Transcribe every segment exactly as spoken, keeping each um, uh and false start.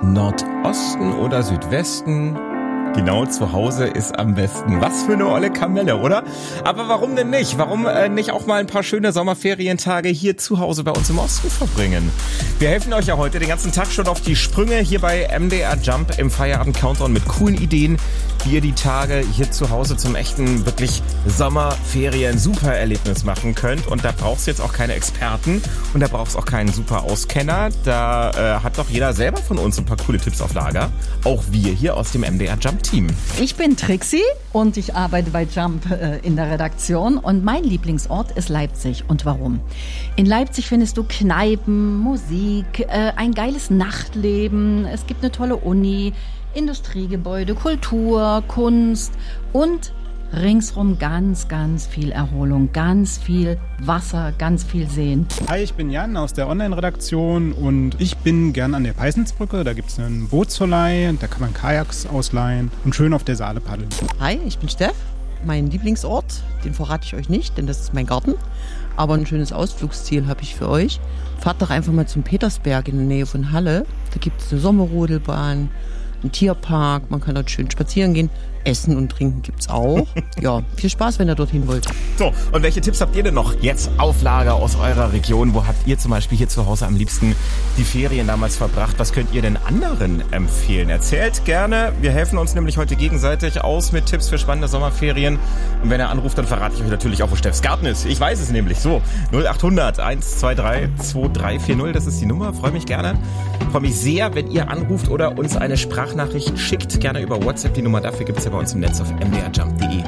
Nordosten oder Südwesten? Genau zu Hause ist am besten. Was für eine olle Kamelle, oder? Aber warum denn nicht? Warum äh, nicht auch mal ein paar schöne Sommerferientage hier zu Hause bei uns im Osten verbringen? Wir helfen euch ja heute den ganzen Tag schon auf die Sprünge hier bei M D R Jump im Feierabend-Countdown mit coolen Ideen, wie ihr die Tage hier zu Hause zum echten, wirklich Sommerferien-Super-Erlebnis machen könnt. Und da braucht's jetzt auch keine Experten und da braucht's auch keinen Super-Auskenner. Da äh, hat doch jeder selber von uns ein paar coole Tipps auf Lager. Auch wir hier aus dem M D R Jump Team. Ich bin Trixie und ich arbeite bei Jump äh, in der Redaktion und mein Lieblingsort ist Leipzig. Und warum? In Leipzig findest du Kneipen, Musik, äh, ein geiles Nachtleben, es gibt eine tolle Uni, Industriegebäude, Kultur, Kunst und ringsrum ganz, ganz viel Erholung, ganz viel Wasser, ganz viel Seen. Hi, ich bin Jan aus der Online-Redaktion und ich bin gern an der Peisensbrücke. Da gibt es einen Bootsverleih, da kann man Kajaks ausleihen und schön auf der Saale paddeln. Hi, ich bin Steff. Mein Lieblingsort, den verrate ich euch nicht, denn das ist mein Garten. Aber ein schönes Ausflugsziel habe ich für euch. Fahrt doch einfach mal zum Petersberg in der Nähe von Halle. Da gibt es eine Sommerrodelbahn, einen Tierpark, man kann dort schön spazieren gehen. Essen und Trinken gibt's auch. Ja, viel Spaß, wenn ihr dorthin wollt. So, und welche Tipps habt ihr denn noch jetzt auf Lager aus eurer Region? Wo habt ihr zum Beispiel hier zu Hause am liebsten die Ferien damals verbracht? Was könnt ihr denn anderen empfehlen? Erzählt gerne. Wir helfen uns nämlich heute gegenseitig aus mit Tipps für spannende Sommerferien. Und wenn ihr anruft, dann verrate ich euch natürlich auch, wo Steffs Garten ist. Ich weiß es nämlich. So, null acht hundert eins zwei drei zwei drei vier null, das ist die Nummer. Freue mich gerne. Freue mich sehr, wenn ihr anruft oder uns eine Sprachnachricht schickt. Gerne über WhatsApp. Die Nummer dafür gibt's ja bei uns im Netz auf m d r jump punkt d e.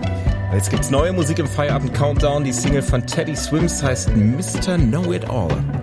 Jetzt gibt's neue Musik im Feierabend-Countdown. Die Single von Teddy Swims heißt Mister Know It All.